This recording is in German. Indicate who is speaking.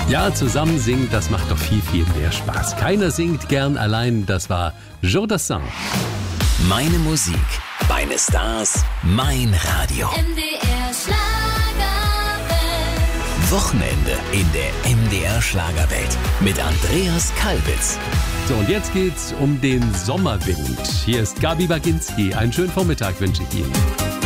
Speaker 1: Ja, zusammen singen, das macht doch viel, viel mehr Spaß. Keiner singt gern allein, das war Joe Dassin.
Speaker 2: Meine Musik, meine Stars, mein Radio.
Speaker 3: MDR Schlagerwelt.
Speaker 2: Wochenende in der MDR Schlagerwelt mit Andreas Kalbitz.
Speaker 1: So, und jetzt geht's um den Sommerwind. Hier ist Gabi Baginski. Einen schönen Vormittag wünsche ich Ihnen.